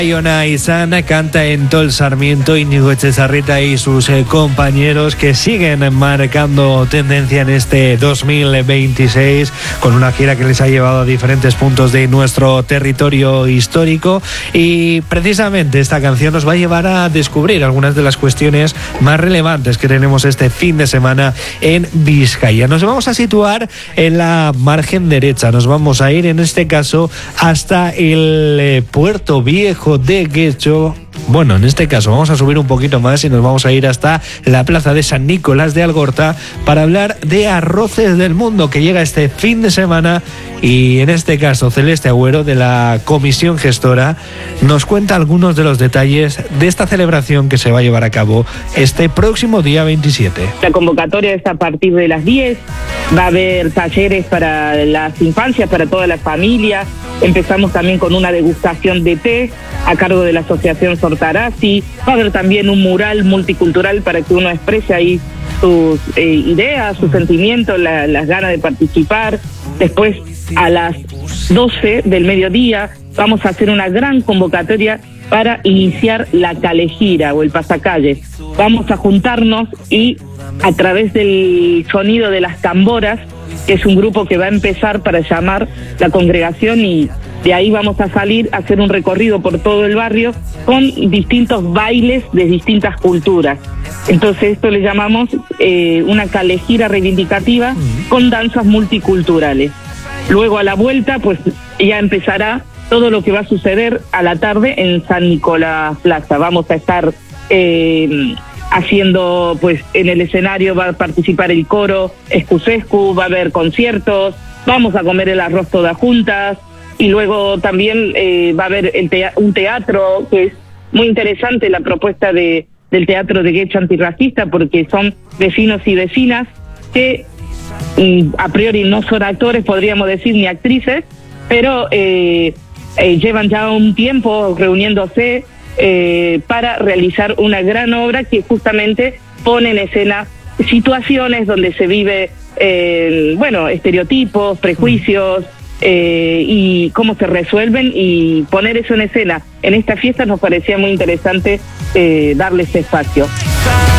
Iona Izana canta en Tol Sarmiento, Íñigo Etxezarreta y sus compañeros que siguen marcando tendencia en este 2026 con una gira que les ha llevado a diferentes puntos de nuestro territorio histórico, y precisamente esta canción nos va a llevar a descubrir algunas de las cuestiones más relevantes que tenemos este fin de semana en Vizcaya. Nos vamos a situar en la margen derecha, nos vamos a ir en este caso hasta el Puerto Viejo de Guecho. Bueno, en este caso vamos a subir un poquito más y nos vamos a ir hasta la plaza de San Nicolás de Algorta para hablar de Arroces del Mundo, que llega este fin de semana, y en este caso Celeste Agüero, de la comisión gestora, nos cuenta algunos de los detalles de esta celebración que se va a llevar a cabo este próximo día 27. La convocatoria es a partir de las 10, va a haber talleres para las infancias, para toda la familia. Empezamos también con una degustación de té a cargo de la Asociación Sortarazzi. Va a haber también un mural multicultural para que uno exprese ahí sus ideas, sus sentimientos, las ganas de participar. Después, a las 12 del mediodía, vamos a hacer una gran convocatoria para iniciar la calejira o el pasacalle. Vamos a juntarnos y a través del sonido de las tamboras, que es un grupo que va a empezar para llamar la congregación, y de ahí vamos a salir a hacer un recorrido por todo el barrio con distintos bailes de distintas culturas. Entonces esto le llamamos una calejira reivindicativa con danzas multiculturales. Luego a la vuelta pues ya empezará todo lo que va a suceder a la tarde en San Nicolás Plaza. Vamos a estar haciendo, pues en el escenario va a participar el coro Escusescu, va a haber conciertos, vamos a comer el arroz todas juntas, y luego también va a haber un teatro, que es muy interesante la propuesta del teatro de Guecho antirracista, porque son vecinos y vecinas que a priori no son actores, podríamos decir, ni actrices, pero llevan ya un tiempo reuniéndose para realizar una gran obra que justamente pone en escena situaciones donde se vive, estereotipos, prejuicios, y cómo se resuelven, y poner eso en escena en esta fiesta nos parecía muy interesante darle ese espacio.